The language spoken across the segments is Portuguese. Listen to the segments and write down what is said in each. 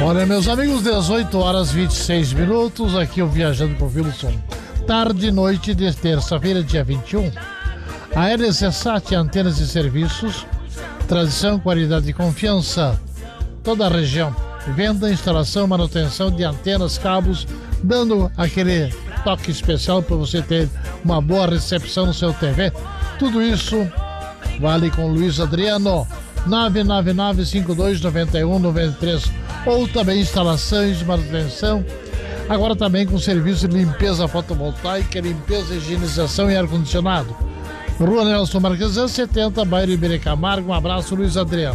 Olha, meus amigos, 18 horas 26 minutos, aqui eu viajando com o Wilson. Tarde e noite de terça-feira, dia 21. A RC7 Antenas e Serviços, tradição, qualidade e confiança. Toda a região. Venda, instalação, manutenção de antenas, cabos, dando aquele toque especial para você ter uma boa recepção no seu TV. Tudo isso vale com o Luiz Adriano, 999-5291-93, ou também instalações, manutenção. Agora também com serviço de limpeza fotovoltaica, limpeza, higienização e ar-condicionado. Rua Nelson Marques 70, bairro Iberê Camargo. Um abraço, Luiz Adriano.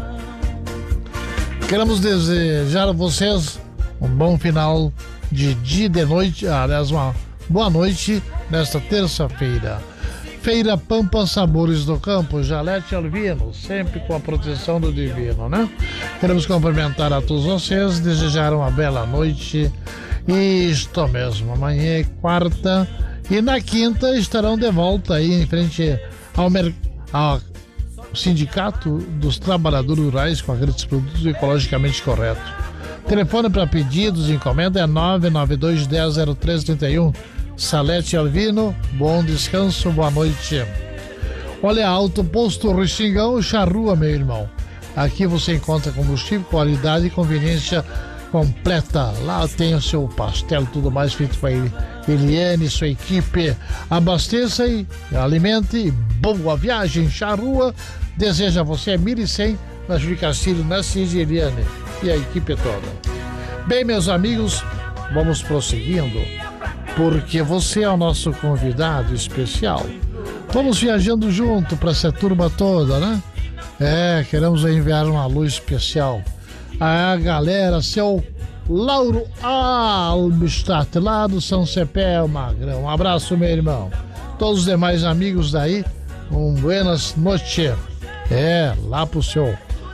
Queremos desejar a vocês um bom final de dia e de noite, aliás, uma boa noite nesta terça-feira. Feira Pampa Sabores do Campo, Jalete Alvino, sempre com a proteção do divino, né? Queremos cumprimentar a todos vocês, desejar uma bela noite. Isto mesmo, amanhã é quarta e na quinta estarão de volta aí em frente ao Sindicato dos Trabalhadores Rurais com aqueles produtos ecologicamente corretos. Telefone para pedidos e encomenda é 992100331. Salete Alvino, bom descanso, boa noite. Olha, Alto Posto Rexingão, Charrua, meu irmão. Aqui você encontra combustível, qualidade e conveniência completa. Lá tem o seu pastel, tudo mais feito para Eliane, sua equipe. Abasteça e alimente. Boa viagem, Charrua. Deseja a você 1100 na Júlio Castilho, na Cindy Eliane e a equipe toda. Bem, meus amigos, vamos prosseguindo, porque você é o nosso convidado especial. Vamos viajando junto para essa turma toda, né? Queremos enviar uma luz especial a galera, seu Lauro Albstadt, lá do São Cepé, Magrão. Um abraço, meu irmão. Todos os demais amigos daí, buenas noites. Lá pro seu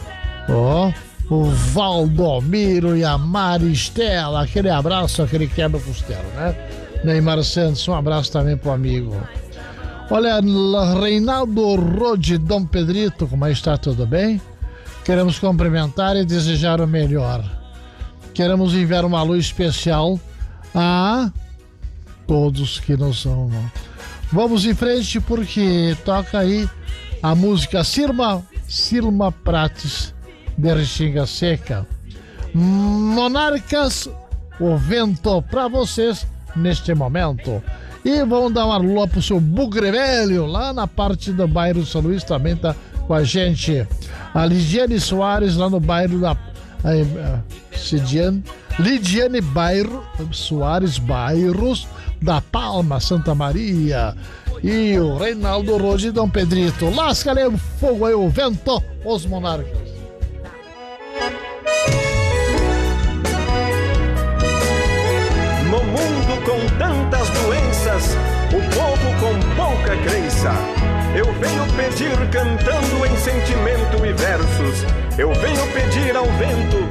o Valdomiro e a Maristela, aquele abraço, aquele quebra-costela, né? Neymar Santos, um abraço também pro amigo. Olha, Reinaldo Rode, Dom Pedrito, como está, tudo bem? Queremos cumprimentar e desejar o melhor. Queremos enviar uma luz especial a todos que nos amam. Vamos em frente porque toca aí a música Sirma Prates, de Restinga Seca. Monarcas, o vento pra vocês neste momento. E vamos dar uma lua pro seu Bugre Velho, lá na parte do bairro São Luís, também tá com a gente. A Lidiane Soares, lá no bairro da Lidiane Soares, bairros da Palma, Santa Maria. E o Reinaldo Rose e Dom Pedrito. Lasca-lhe o fogo aí, o vento, os monarcas. No mundo com tantas doenças, o povo com pouca crença, eu venho pedir cantando em sentimento e versos. Eu venho pedir ao vento